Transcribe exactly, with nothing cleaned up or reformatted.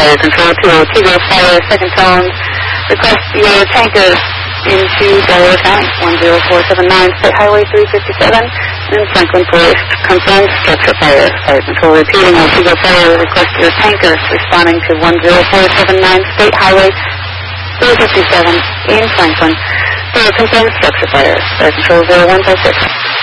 Fire Control two oh Tigo Fire, second tone. Request your tanker into Delaware County, one zero four seven nine, State Highway three fifty-seven, in Franklin Forest. Confirmed structure fire. Fire Control repeating Otigo Fire. Request your tanker responding to one zero four seven nine, State Highway three fifty-seven in Franklin. For confirmed structure fire. Fire Control zero one five six.